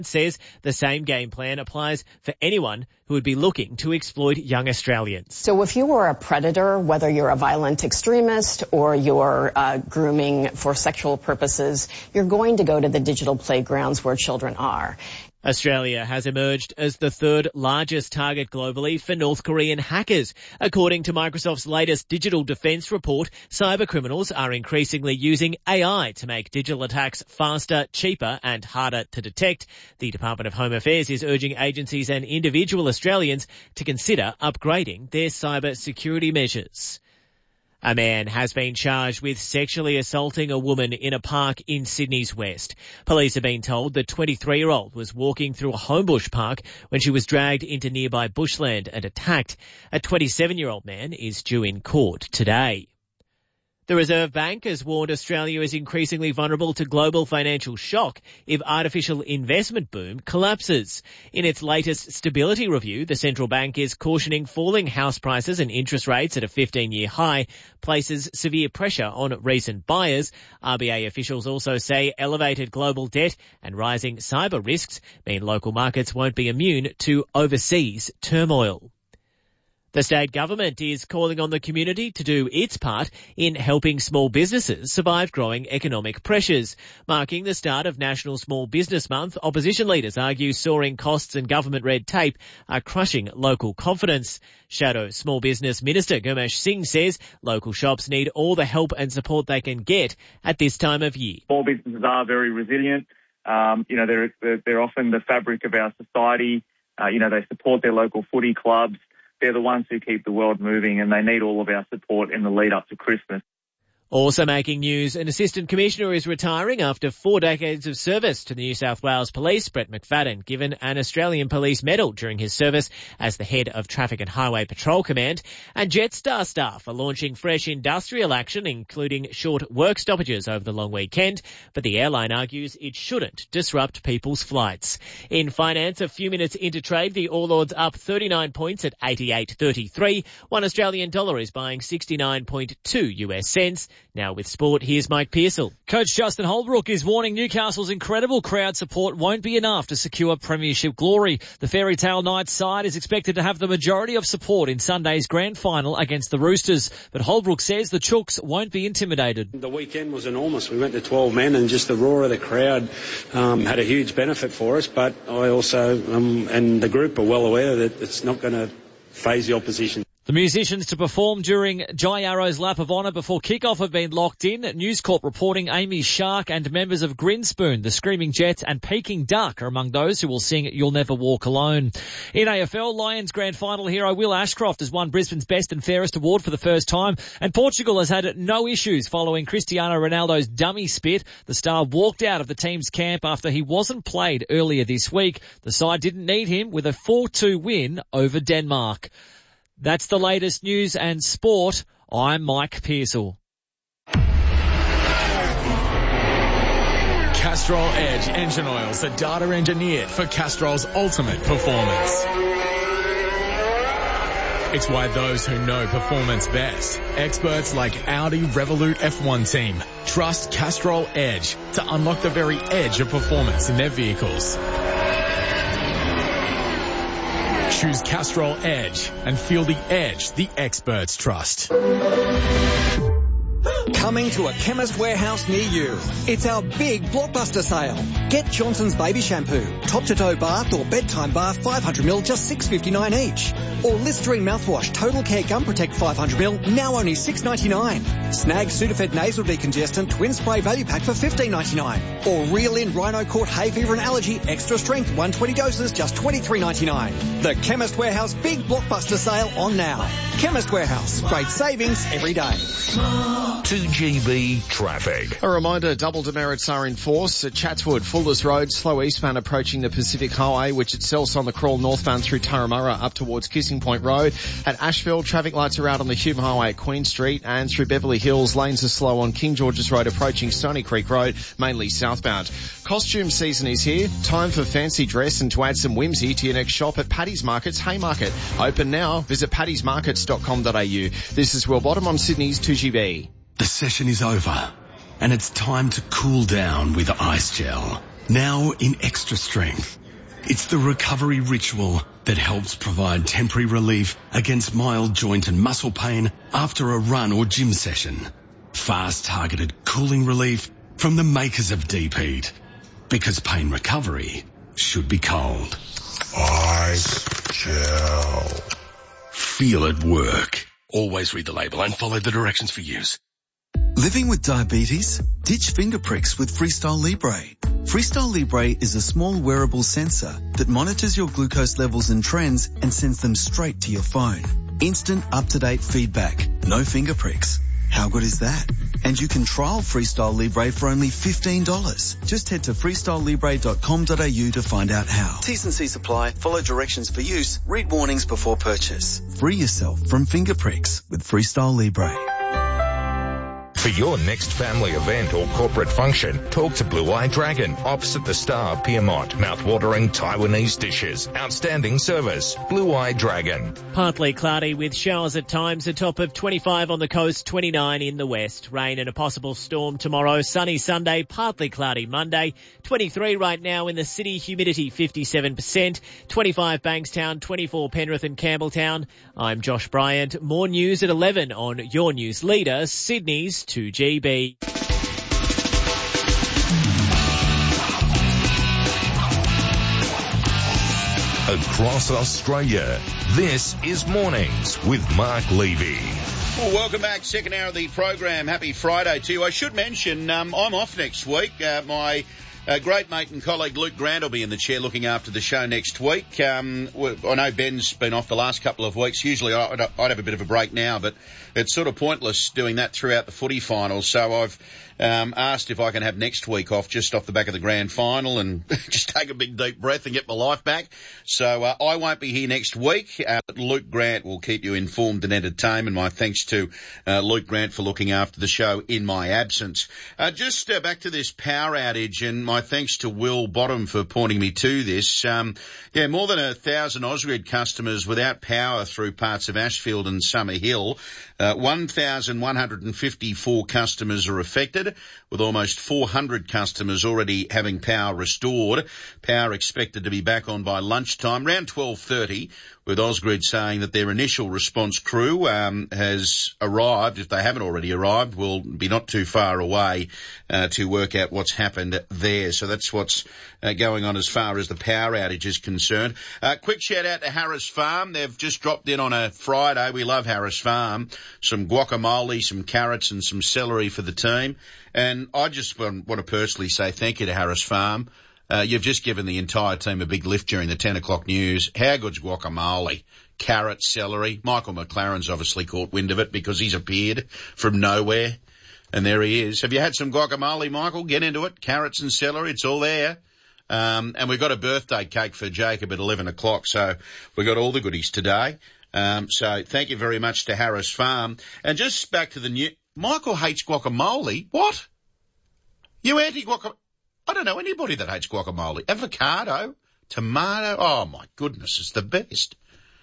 says the same game plan applies for anyone who would be looking to exploit young Australians. So if you are a predator, whether you're a violent extremist or you're grooming for sexual purposes, you're going to go to the digital playgrounds where children are. Australia has emerged as the third largest target globally for North Korean hackers. According to Microsoft's latest digital defence report, cybercriminals are increasingly using AI to make digital attacks faster, cheaper and harder to detect. The Department of Home Affairs is urging agencies and individual Australians to consider upgrading their cyber security measures. A man has been charged with sexually assaulting a woman in a park in Sydney's West. Police have been told the 23-year-old was walking through a Homebush park when she was dragged into nearby bushland and attacked. A 27-year-old man is due in court today. The Reserve Bank has warned Australia is increasingly vulnerable to global financial shock if artificial investment boom collapses. In its latest stability review, the central bank is cautioning falling house prices and interest rates at a 15-year high places severe pressure on recent buyers. RBA officials also say elevated global debt and rising cyber risks mean local markets won't be immune to overseas turmoil. The state government is calling on the community to do its part in helping small businesses survive growing economic pressures. Marking the start of National Small Business Month, opposition leaders argue soaring costs and government red tape are crushing local confidence. Shadow Small Business Minister Gurmesh Singh says local shops need all the help and support they can get at this time of year. Small businesses are very resilient. They're often the fabric of our society. They support their local footy clubs. They're the ones who keep the world moving, and they need all of our support in the lead up to Christmas. Also making news, an assistant commissioner is retiring after 4 decades of service to the New South Wales Police. Brett McFadden, given an Australian Police Medal during his service as the head of Traffic and Highway Patrol Command. And Jetstar staff are launching fresh industrial action, including short work stoppages over the long weekend. But the airline argues it shouldn't disrupt people's flights. In finance, a few minutes into trade, the All Ords up 39 points at 88.33. $1 Australian dollar is buying 69.2 US cents. Now with sport, here's Mike Pearsall. Coach Justin Holbrook is warning Newcastle's incredible crowd support won't be enough to secure premiership glory. The Fairy Tale Knights side is expected to have the majority of support in Sunday's grand final against the Roosters. But Holbrook says the Chooks won't be intimidated. The weekend was enormous. We went to 12 men and just the roar of the crowd had a huge benefit for us. But I also, and the group are well aware that it's not going to faze the opposition. The musicians to perform during Jai Arrow's Lap of Honour before kick-off have been locked in. News Corp reporting Amy Shark and members of Grinspoon, the Screaming Jets and Peking Duck are among those who will sing You'll Never Walk Alone. In AFL, Lions grand final hero Will Ashcroft has won Brisbane's Best and Fairest award for the first time, and Portugal has had no issues following Cristiano Ronaldo's dummy spit. The star walked out of the team's camp after he wasn't played earlier this week. The side didn't need him with a 4-2 win over Denmark. That's the latest news and sport. I'm Mike Pearsall. Castrol Edge engine oils are data engineered for Castrol's ultimate performance. It's why those who know performance best, experts like Audi Revolut F1 team, trust Castrol Edge to unlock the very edge of performance in their vehicles. Choose Castrol Edge and feel the edge the experts trust. Coming to a Chemist Warehouse near you. It's our big blockbuster sale. Get Johnson's Baby Shampoo, top-to-toe bath or bedtime bath 500ml, just $6.59 each. Or Listerine mouthwash, Total Care Gum Protect 500ml, now only $6.99. Snag Sudafed Nasal Decongestant Twin Spray Value Pack for $15.99. Or Reel In Rhino Court Hay Fever and Allergy Extra Strength 120 doses, just $23.99. The Chemist Warehouse big blockbuster sale on now. Chemist Warehouse, great savings every day. 2GB traffic. A reminder, double demerits are in force at Chatswood, Fuller's Road, slow eastbound approaching the Pacific Highway, which itself's on the crawl northbound through Turramurra up towards Kissing Point Road. At Ashfield, traffic lights are out on the Hume Highway at Queen Street, and through Beverly Hills, lanes are slow on King George's Road approaching Stony Creek Road, mainly southbound. Costume season is here. Time for fancy dress and to add some whimsy to your next shop at Paddy's Market's Haymarket. Open now. Visit paddysmarkets.com.au. This is Will Bottom on Sydney's 2GB. The session is over, and it's time to cool down with Ice Gel. now in extra strength. It's the recovery ritual that helps provide temporary relief against mild joint and muscle pain after a run or gym session. Fast targeted cooling relief from the makers of Deep Heat. Because pain recovery should be cold. Ice gel. Feel it work. Always read the label and follow the directions for use. Living with diabetes? Ditch finger pricks with Freestyle Libre. Freestyle Libre is a small wearable sensor that monitors your glucose levels and trends and sends them straight to your phone. Instant up-to-date feedback. No finger pricks. How good is that? And you can trial Freestyle Libre for only $15. Just head to freestylelibre.com.au to find out how. T's and C's apply. Follow directions for use. Read warnings before purchase. Free yourself from finger pricks with Freestyle Libre. For your next family event or corporate function, talk to Blue Eye Dragon, opposite the Star, Piermont. Mouth-watering Taiwanese dishes. Outstanding service. Blue Eye Dragon. Partly cloudy with showers at times, a top of 25 on the coast, 29 in the west. Rain and a possible storm tomorrow. Sunny Sunday, partly cloudy Monday. 23 right now in the city, humidity 57%. 25 Bankstown, 24 Penrith and Campbelltown. I'm Josh Bryant. More news at 11 on your news leader, Sydney's 2GB. Across Australia, this is Mornings with Mark Levy. Well, welcome back. Second hour of the program. Happy Friday to you. I should mention I'm off next week. My great mate and colleague Luke Grant will be in the chair looking after the show next week. I know Ben's been off the last couple of weeks. Usually I'd have a bit of a break now, but it's sort of pointless doing that throughout the footy finals. So I've asked if I can have next week off just off the back of the grand final and just take a big deep breath and get my life back. So I won't be here next week. But Luke Grant will keep you informed and entertained. And my thanks to Luke Grant for looking after the show in my absence. Just back to this power outage, and my thanks to Will Bottom for pointing me to this. More than 1,000 Ausgrid customers without power through parts of Ashfield and Summer Hill. 1,154 customers are affected, with almost 400 customers already having power restored. Power expected to be back on by lunchtime, around 12:30, with Ausgrid saying that their initial response crew has arrived. If they haven't already arrived, will be not too far away to work out what's happened there. So that's what's going on as far as the power outage is concerned. Quick shout out to Harris Farm. They've just dropped in on a Friday. We love Harris Farm. Some guacamole, some carrots and some celery for the team. And I just want to personally say thank you to Harris Farm. You've just given the entire team a big lift during the 10 o'clock news. How good's guacamole? Carrots, celery. Michael McLaren's obviously caught wind of it because he's appeared from nowhere. And there he is. Have you had some guacamole, Michael? Get into it. Carrots and celery, it's all there. And we've got a birthday cake for Jacob at 11 o'clock. So we've got all the goodies today. So thank you very much to Harris Farm. And just back to the new... Michael hates guacamole. What? You anti-guacamole? I don't know anybody that hates guacamole. Avocado, tomato. Oh, my goodness, it's the best.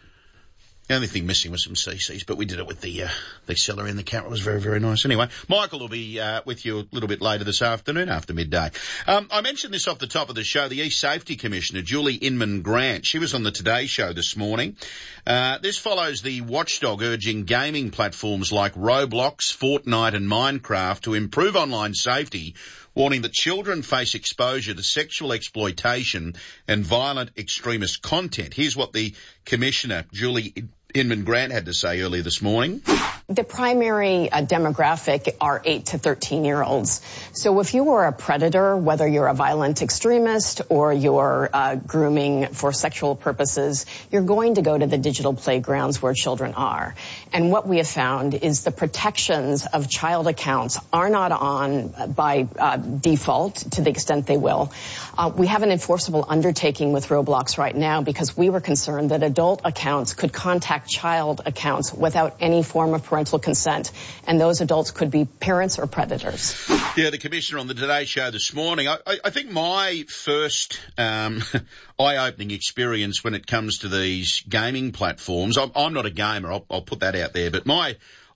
The only thing missing was some CCs, but we did it with the celery and the carrot. It was very, very nice. Anyway, Michael will be with you a little bit later this afternoon after midday. I mentioned this off the top of the show. The East Safety Commissioner, Julie Inman-Grant, she was on the Today Show this morning. This follows the watchdog urging gaming platforms like Roblox, Fortnite and Minecraft to improve online safety, warning that children face exposure to sexual exploitation and violent extremist content. Here's what the Commissioner, Julie Inman-Grant, had to say earlier this morning. The primary demographic are 8 to 13-year-olds. So if you are a predator, whether you're a violent extremist or you're grooming for sexual purposes, you're going to go to the digital playgrounds where children are. And what we have found is the protections of child accounts are not on by default to the extent they will. We have an enforceable undertaking with Roblox right now because we were concerned that adult accounts could contact child accounts without any form of parental consent, and those adults could be parents or predators. Yeah, the Commissioner on the Today Show this morning. I think my first eye-opening experience when it comes to these gaming platforms, I'm not a gamer, I'll put that out there, but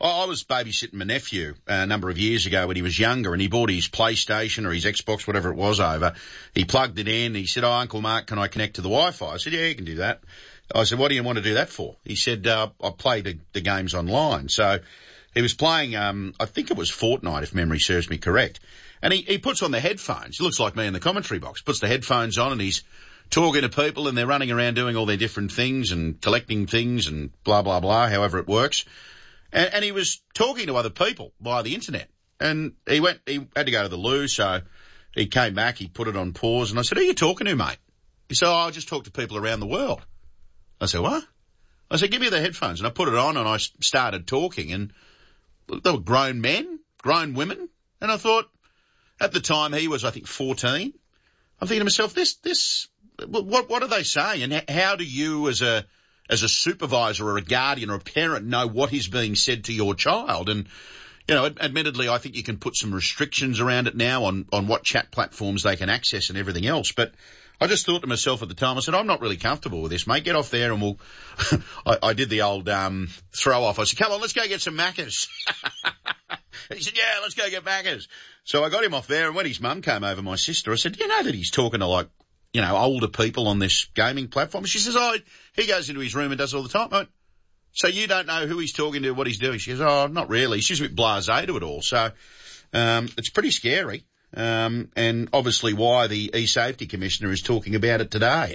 I was babysitting my nephew a number of years ago when he was younger, and he bought his PlayStation or his Xbox, whatever it was, over. He plugged it in. He said, Uncle Mark, can I connect to the Wi-Fi? I said, yeah, you can do that. I said, what do you want to do that for? He said, I play the games online. So he was playing, I think it was Fortnite, if memory serves me correct. And he puts on the headphones. He looks like me in the commentary box. Puts the headphones on and he's talking to people, and they're running around doing all their different things and collecting things and blah, blah, blah, however it works. And he was talking to other people via the internet. And he had to go to the loo, so he came back, he put it on pause, and I said, who are you talking to, mate? He said, I just talk to people around the world. I said, what? I said, give me the headphones. And I put it on and I started talking, and they were grown men, grown women. And I thought, at the time he was, I think, 14. I'm thinking to myself, what are they saying? And how do you as a supervisor or a guardian or a parent know what is being said to your child? And, you know, admittedly, I think you can put some restrictions around it now on what chat platforms they can access and everything else. But I just thought to myself at the time, I said, I'm not really comfortable with this, mate. Get off there and we'll, I did the old, throw off. I said, come on, let's go get some Maccas. He said, yeah, let's go get Maccas. So I got him off there, and when his mum came over, my sister, I said, you know that he's talking to, like, you know, older people on this gaming platform? She says, he goes into his room and does it all the time. I went, so you don't know who he's talking to, what he's doing? She goes, not really. She's a bit blasé to it all. So, it's pretty scary. And obviously why the eSafety Commissioner is talking about it today.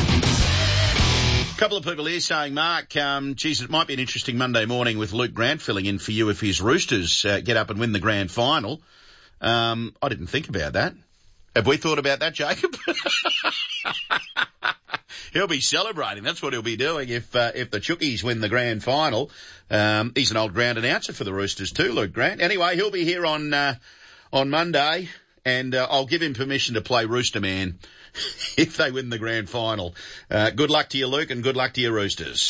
A couple of people here saying, Mark, geez, it might be an interesting Monday morning with Luke Grant filling in for you if his Roosters get up and win the grand final. I didn't think about that. Have we thought about that, Jacob? He'll be celebrating. That's what he'll be doing if the Chookies win the grand final. He's an old ground announcer for the Roosters too, Luke Grant. Anyway, he'll be here on Monday, and I'll give him permission to play Rooster Man if they win the grand final. Good luck to you, Luke, and good luck to your Roosters.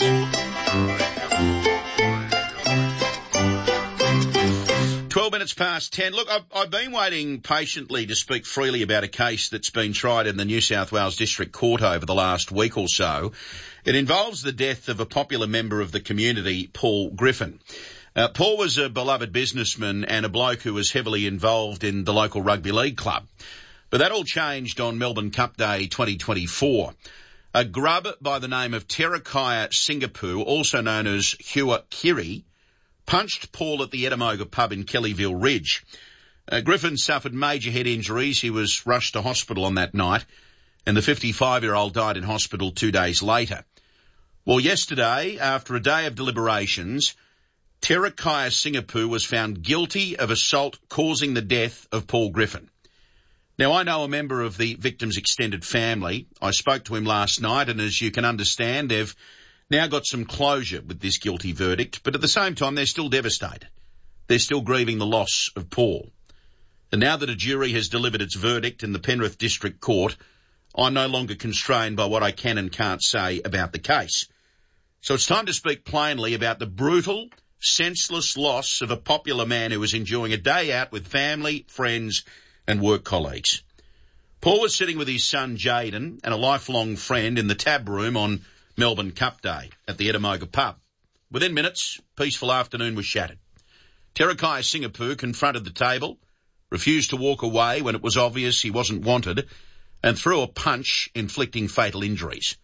12 minutes past 10. Look, I've been waiting patiently to speak freely about a case that's been tried in the New South Wales District Court over the last week or so. It involves the death of a popular member of the community, Paul Griffin. Paul was a beloved businessman and a bloke who was heavily involved in the local rugby league club. But that all changed on Melbourne Cup Day 2024. A grub by the name of Terakaya Singapore, also known as Hua Kiri, punched Paul at the Edamoga pub in Kellyville Ridge. Griffin suffered major head injuries. He was rushed to hospital on that night, and the 55-year-old died in hospital 2 days later. Well, yesterday, after a day of deliberations, Terakaya Singapore was found guilty of assault causing the death of Paul Griffin. Now, I know a member of the victim's extended family. I spoke to him last night, and as you can understand, they've now got some closure with this guilty verdict, but at the same time, they're still devastated. They're still grieving the loss of Paul. And now that a jury has delivered its verdict in the Penrith District Court, I'm no longer constrained by what I can and can't say about the case. So it's time to speak plainly about the brutal, senseless loss of a popular man who was enjoying a day out with family, friends, and work colleagues. Paul was sitting with his son Jaden and a lifelong friend in the tab room on Melbourne Cup Day at the Edamoga pub. Within minutes, peaceful afternoon was shattered. Terakaya Singapore confronted the table, refused to walk away when it was obvious he wasn't wanted, and threw a punch, inflicting fatal injuries.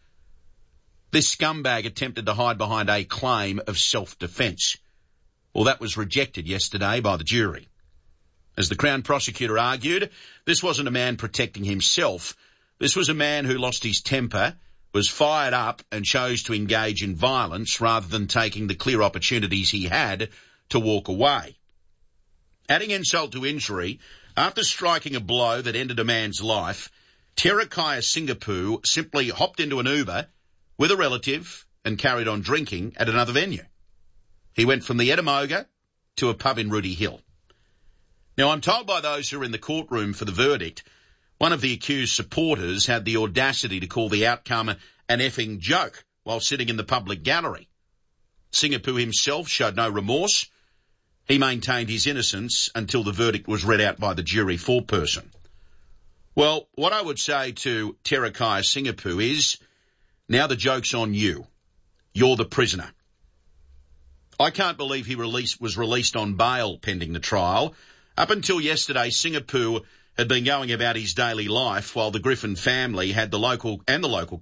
This scumbag attempted to hide behind a claim of self-defence. Well, that was rejected yesterday by the jury. As the Crown Prosecutor argued, this wasn't a man protecting himself. This was a man who lost his temper, was fired up and chose to engage in violence rather than taking the clear opportunities he had to walk away. Adding insult to injury, after striking a blow that ended a man's life, Terakaya Singapore simply hopped into an Uber with a relative and carried on drinking at another venue. He went from the Edamoga to a pub in Rooty Hill. Now, I'm told by those who were in the courtroom for the verdict, one of the accused supporters had the audacity to call the outcome an effing joke while sitting in the public gallery. Singapore himself showed no remorse. He maintained his innocence until the verdict was read out by the jury foreperson. Well, what I would say to Terakaya Singapore is, now the joke's on you. You're the prisoner. I can't believe he was released on bail pending the trial. Up until yesterday, Singapore had been going about his daily life while the Griffin family had the local